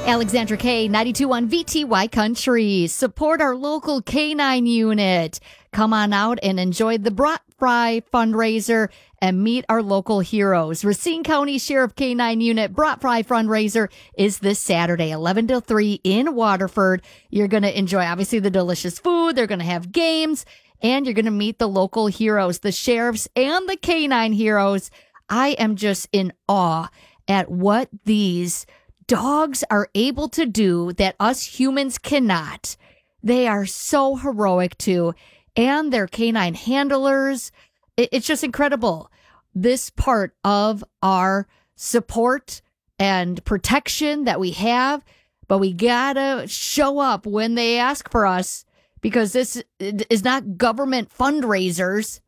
Alexandra K, 92.1 VTY Country. Support our local K9 unit. Come on out and enjoy the Brat Fry fundraiser and meet our local heroes. Racine County Sheriff K9 unit Brat Fry fundraiser is this Saturday, 11 till 3 in Waterford. You're going to enjoy, obviously, the delicious food. They're going to have games, and you're going to meet the local heroes, the sheriffs and the K9 heroes. I am just in awe at what these dogs are able to do that us humans cannot. They are so heroic too. And they're canine handlers. It's just incredible. This part of our support and protection that we have, but we gotta show up when they ask for us, because this is not government fundraisers.